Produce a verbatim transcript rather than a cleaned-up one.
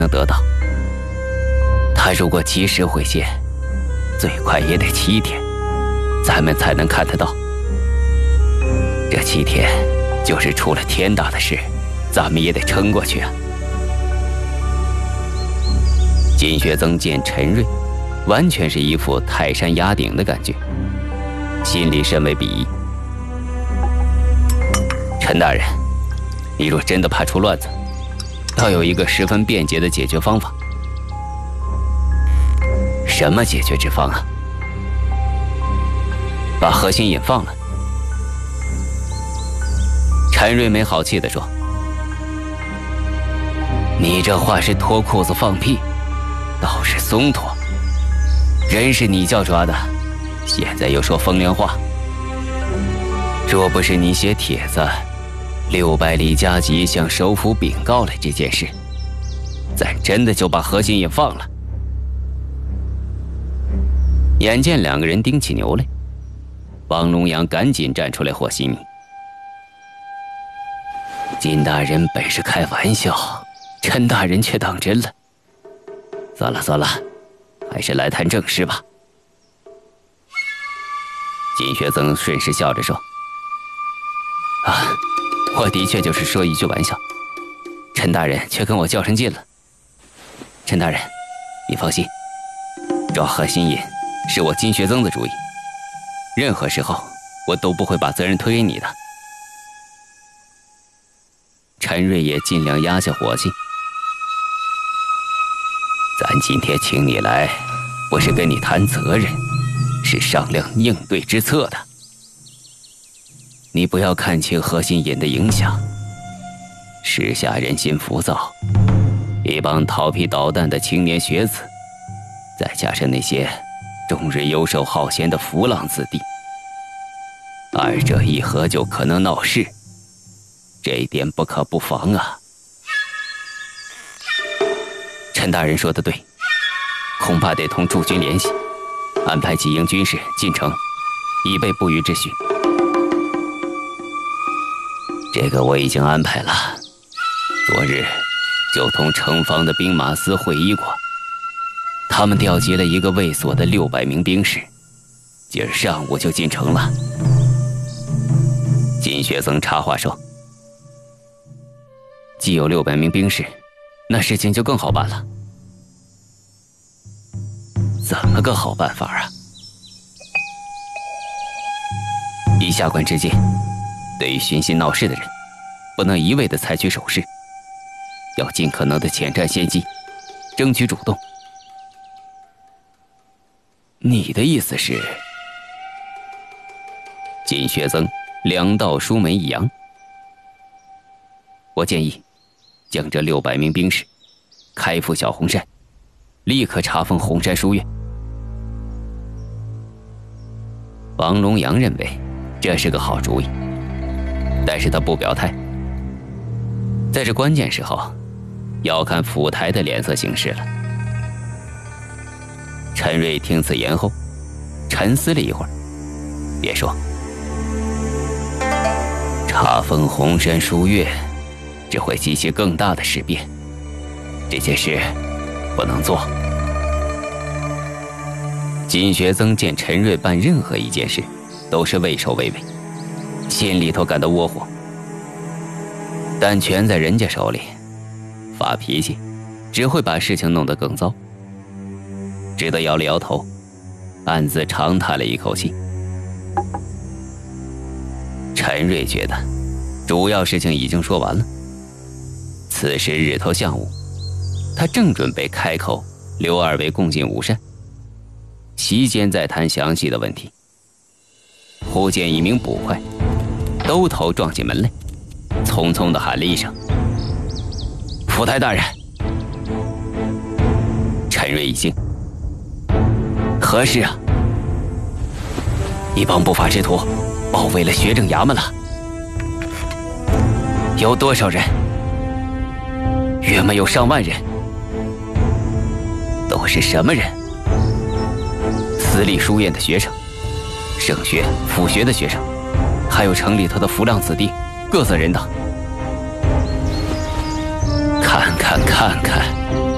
能得到。他如果及时回县，最快也得七天，咱们才能看得到。这七天，就是出了天大的事，咱们也得撑过去啊。金学增见陈瑞，完全是一副泰山压顶的感觉，心里甚为鄙夷。陈大人，你若真的怕出乱子，倒有一个十分便捷的解决方法。什么解决之方啊？把何心隐放了。陈瑞没好气地说：“你这话是脱裤子放屁，倒是松脱。人是你叫抓的，现在又说风凉话。若不是你写帖子，六百里加急向首府禀告了这件事，咱真的就把何心隐放了。”眼见两个人盯起牛来，王龙阳赶紧站出来和稀泥。金大人本是开玩笑，陈大人却当真了。算了算了，还是来谈正事吧。金学增顺势笑着说：“啊，我的确就是说一句玩笑，陈大人却跟我较上劲了。陈大人，你放心，抓何心隐是我金学增的主意，任何时候我都不会把责任推给你的。”陈瑞也尽量压下火气：“咱今天请你来，不是跟你谈责任，是商量应对之策的。你不要看清何心隐的影响，时下人心浮躁，一帮调皮捣蛋的青年学子，再加上那些终日游手好闲的浮浪子弟，二者一合就可能闹事，这一点不可不防啊。”陈大人说得对，恐怕得同驻军联系，安排几营军士进城，以备不虞之需。这个我已经安排了，昨日就同城防的兵马司会议过，他们调集了一个卫所的六百名兵士，今儿上午就进城了。金学增插话说：“既有六百名兵士，那事情就更好办了。”怎么个好办法啊？以下官之见，对于寻衅闹事的人，不能一味地采取守势，要尽可能地前占先机，争取主动。你的意思是？金学增两道书眉一扬：“我建议将这六百名兵士开赴小红山，立刻查封红山书院。”王龙阳认为这是个好主意，但是他不表态。在这关键时候，要看府台的脸色行事了。陈瑞听此言后，沉思了一会儿，便说：“查封红山书院，只会激起更大的事变，这件事不能做。”金学增见陈瑞办任何一件事都是畏首畏尾，心里头感到窝火，但权在人家手里，发脾气只会把事情弄得更糟，只得摇了摇头，暗自长叹了一口气。陈瑞觉得主要事情已经说完了，此时日头向午，他正准备开口留二位共进午膳，席间再谈详细的问题，忽见一名捕快兜头撞进门来，匆匆地喊了一声：“府台大人！”陈瑞一惊：“何事啊？”“一帮不法之徒包围了学政衙门了。”“有多少人？”“约莫有上万人。”“都是什么人？”“私立书院的学生，省学、府学的学生，还有城里头的浮浪子弟，各色人等。看看看看。”